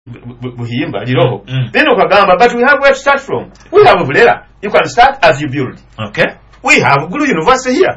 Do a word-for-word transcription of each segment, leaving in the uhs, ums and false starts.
buhimba liroho then okagamba but we have where to start from. We have Bulera. You can start as you build. Okay. We have Gulu University here.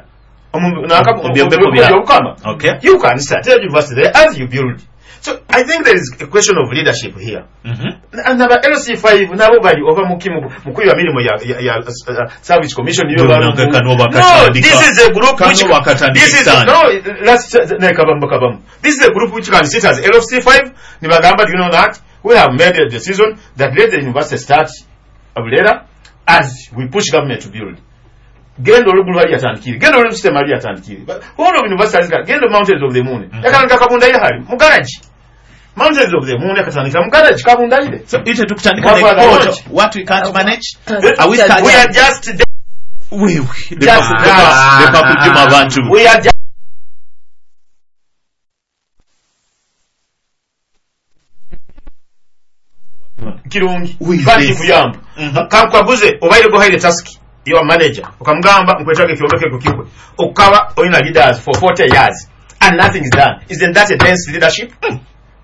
Okay. You can start a university there as you build. So I think there is a question of leadership here. Mm-hmm. And number L C five nabo bali over mukimu mukuru wa milimo ya ya uh, service commission yo no, this is a group which this is a, no let's nekabambo kabambo. This is a group which can sit as L C five. Nibagamba, do you know that we have made a decision that let the university start Bulera as we push government to build. Gendo lugulu bali atandikire. Gendo lugulu system bali atandikire. But all of universities got Gendo mountains of the moon. Yakanga kabunda ile hali. Mugaraji. Mountains of the moon yakatandika mugaraji kabunda ile. So ite tukutandika the what we can't manage. Are we starting? We are just we we just the pakujima abantu. We are just kirungi. Bali kuyamba. Kakwabuze obaire go hide task. Your manager ukamgamba nkwetake kiobeke kukikwe ukawa oina leaders for forty years and nothing is done. Isn't that a dense leadership? Mm.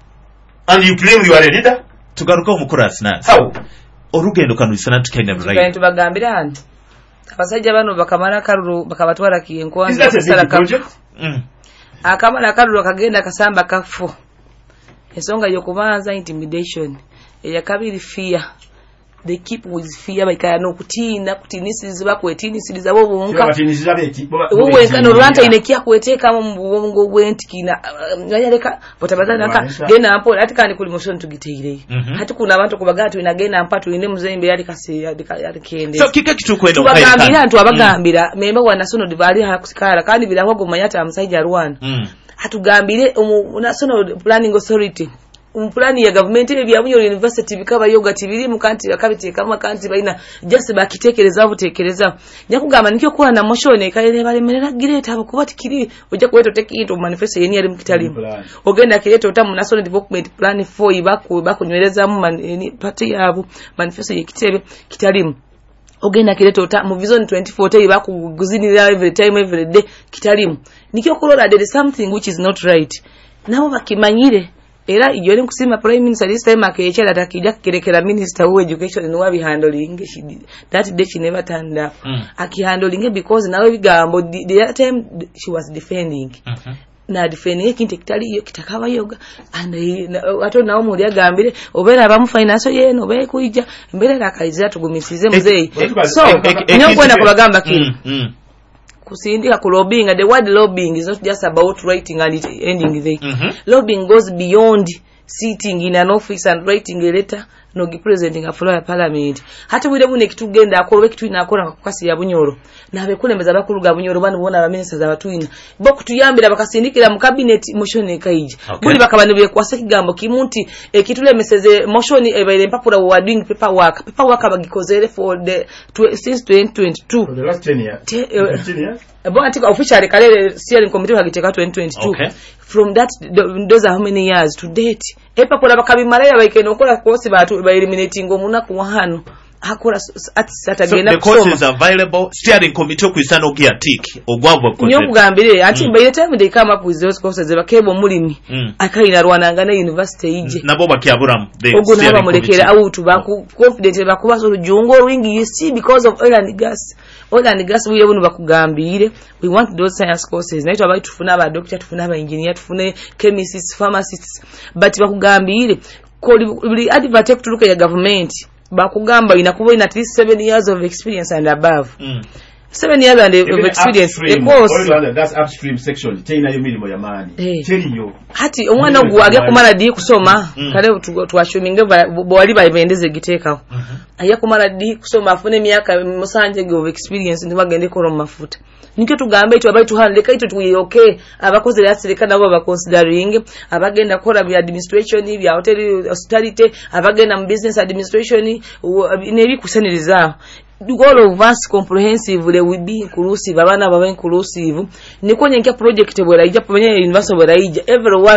And you claim you are a leader? Tugaruka omukura asina how orugendo kanusana tukende right kandi tubagambira handi abasajja bano bakamara karuru bakabatwara kiyenkwa sala project mm akamara karuru kagenda kasamba kafu ensonga yokubanza intimidation eya kabiri fear. They keep with fear by no kutina kutinisiriza bakwetinisiza bo bonka batinisiza beki wowe kano rwanta inekia kweteka mu bwongo bwentikina ngayaleka botabazana ka gena ampo ati kandi kuli motion tugiteire hati kuna abantu kubagatu inagena ampatu ine muzembe yali kasi yali kende so kike kitu kwenda bagambira ntu abagambira memba wa national divali hakusikara kandi bilaho mayata amusajja Rwanda hatugambire national planning authority umplani ya government ile bya Bunyoro University bikaba yoga tibiri mukanti bakabite kama kanti baina just bakitekereza butekereza nyakugamba nikyo kuwa na motion kale balemerera gireta abakubati kiri ojja kweto take into manifesto yeni yali mukitali ogenda kireto utamu national development plan four ibako bakunywereza mu party yabo manifesto yekitebe kitalimu ogenda kireto utamu mu vision twenty forty bakuguzinira every time every day kitalimu nikyo kulola there is something which is not right nabo bakimanyire era ijole kusima prime minister this time akechera takija kirekera minister of education no wabi handling that day she never turned up mm. aki handling because nawe bigambo the time she was defending mm-hmm. na defending kinte kitali iyo kitakaba yoga and ato nawo muri agambire obera abamu finance yeno baye kuija mbere rakaiza tugumisize muzei so nyo kwenda kubagamba kiri mm. kusindika ku lobbying. The word lobbying is not just about writing and it ending there. Mm-hmm. Lobbying goes beyond sitting in an office and writing a letter no presenting a floor of parliament. Hata wile mune kitu genda akoro kitu inakora kwasi ya Bunyoro na bekulembeza bakuluga Bunyoro banu bona ba ministers abatuina bo kutuyambira bakasindikira mu cabinet motion ekaije buli bakabanubye kwasa kigambo kimunti ekitule meseze motion ebaile mpapura wa doing paperwork paperwork abagikozere for the tw since twenty twenty-two for the last ten years Te, uh, ten years But I think officially kale steering committee hagiteka twenty twenty-two okay. From that those are how many years to date epa pola bakabimalaya baikeno kola kosi batu ba eliminating omuna ku hano hakora ati satagenda kusoma so the courses available steering committee okwisana ogia tick ogwavo ko nyo kugambire ati mm. by the time they come up with those courses bakebo mulimi mm. akaina Rwanda na university ije nabo bakyaburamu ogo naba mulekera awutu baku confident bakuba so jungo ringi you see because of oil and gas oil and gas we ebunu bakugambire we want those science courses naitwa aba tufuna aba doctor tufuna aba engineer tufune chemists pharmacists but bakugambire ko buli advert ekutuluka ya government bakugamba inakuwa ina at least seven years of experience and above mm. seven years and of experience the course that's upstream section tena yo milimo ya mani hey. Tell you hati omwana ogwage kumala di kusoma mm. kale twashominge bwali bayendeze giteka mm -hmm. aya kumala di kusoma afune myaka musanje of experience ndibagende ko mafuta nikyo tugambe itu abayi tuhandika itu tuyi okay abakoze yasirika nabo ba considering abagenda kola bi administration bi hotel hospitality abagenda mu business administration nebi kuseniriza all of us comprehensively will be inclusive abana baba inclusive niko nyenke project bwera ija panye university bwera ija everyone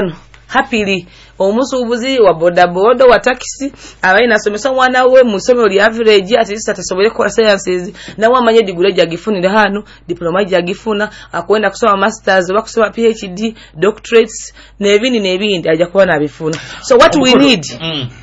happily omusuubuzi wa boda boda wa taxi abaye nasomesa mwana we mu somero lya average at least atasobole ko sciences na wamanye degree jagifunira hano diploma jagifuna akwenda kusoma masters bakusoma PhD doctorates nebindi nebindi aja kuwa nabifuna so what we need mm.